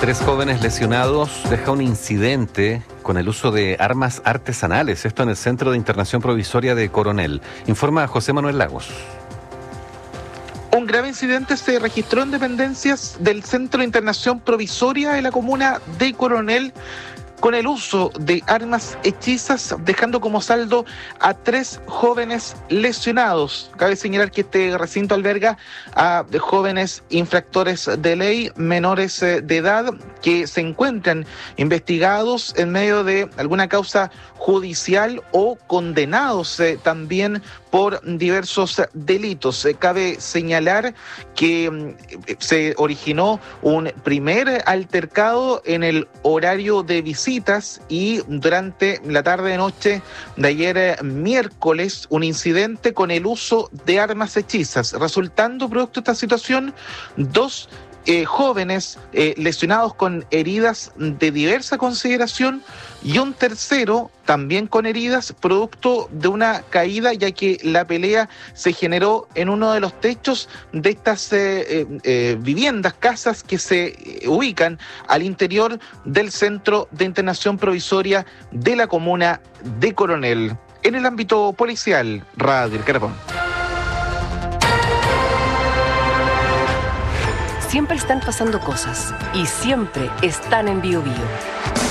Tres jóvenes lesionados deja un incidente con el uso de armas artesanales. Esto en el Centro de Internación Provisoria de Coronel. Informa José Manuel Lagos. Un grave incidente se registró en dependencias del Centro de Internación Provisoria de la comuna de Coronel con el uso de armas hechizas, dejando como saldo a 3 jóvenes lesionados. Cabe señalar que este recinto alberga a jóvenes infractores de ley, menores de edad, que se encuentran investigados en medio de alguna causa judicial o condenados también por diversos delitos. Cabe señalar que se originó un primer altercado en el horario de visitas y durante la tarde-noche de ayer miércoles un incidente con el uso de armas hechizas, resultando producto de esta situación 2 jóvenes lesionados con heridas de diversa consideración y un tercero también con heridas producto de una caída, ya que la pelea se generó en uno de los techos de estas viviendas, casas que se ubican al interior del Centro de Internación Provisoria de la comuna de Coronel. En el ámbito policial, Radio El Carapón. Siempre están pasando cosas y siempre están en Bío Bío.